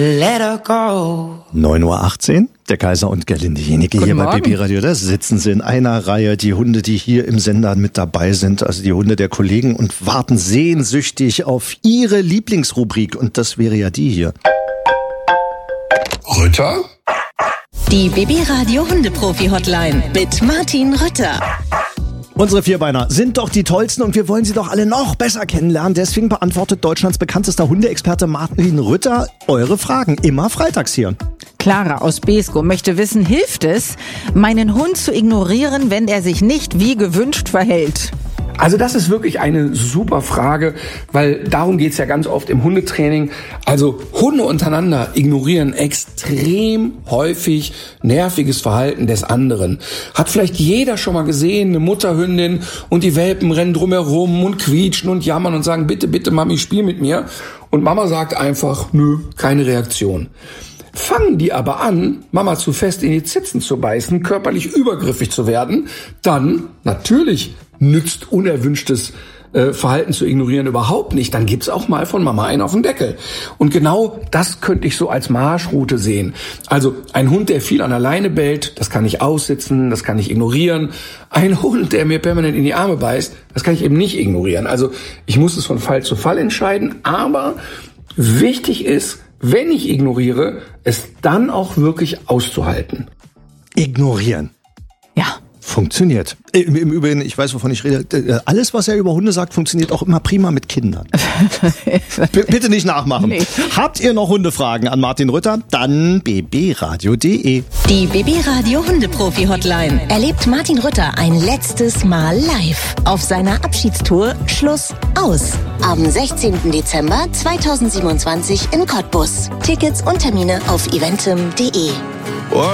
Let her go. 9:18 Uhr, der Kaiser und Gerlinde Jenike hier bei BB Radio. Da sitzen sie in einer Reihe, die Hunde, die hier im Sender mit dabei sind, also die Hunde der Kollegen, und warten sehnsüchtig auf ihre Lieblingsrubrik. Und das wäre ja die hier. Rütter? Die BB Radio Hundeprofi-Hotline mit Martin Rütter. Unsere Vierbeiner sind doch die tollsten und wir wollen sie doch alle noch besser kennenlernen. Deswegen beantwortet Deutschlands bekanntester Hundeexperte Martin Rütter eure Fragen. Immer freitags hier. Clara aus Beeskow möchte wissen, hilft es, meinen Hund zu ignorieren, wenn er sich nicht wie gewünscht verhält? Also das ist wirklich eine super Frage, weil darum geht's ja ganz oft im Hundetraining. Also Hunde untereinander ignorieren extrem häufig nerviges Verhalten des anderen. Hat vielleicht jeder schon mal gesehen, eine Mutterhündin und die Welpen rennen drumherum und quietschen und jammern und sagen, bitte, bitte Mami, spiel mit mir. Und Mama sagt einfach, nö, keine Reaktion. Fangen die aber an, Mama zu fest in die Zitzen zu beißen, körperlich übergriffig zu werden, dann natürlich nützt unerwünschtes Verhalten zu ignorieren überhaupt nicht. Dann gibt's auch mal von Mama einen auf den Deckel. Und genau das könnte ich so als Marschroute sehen. Also ein Hund, der viel an der Leine bellt, das kann ich aussitzen, das kann ich ignorieren. Ein Hund, der mir permanent in die Arme beißt, das kann ich eben nicht ignorieren. Also ich muss es von Fall zu Fall entscheiden. Aber wichtig ist, wenn ich ignoriere, es dann auch wirklich auszuhalten. Ignorieren. Ja. Funktioniert. Im Übrigen, ich weiß, wovon ich rede. Alles, was er über Hunde sagt, funktioniert auch immer prima mit Kindern. Bitte nicht nachmachen. Nee. Habt ihr noch Hundefragen an Martin Rütter? Dann bbradio.de. Die BB Radio Hundeprofi-Hotline erlebt Martin Rütter ein letztes Mal live auf seiner Abschiedstour Schluss aus. Am 16. Dezember 2027 in Cottbus. Tickets und Termine auf eventim.de.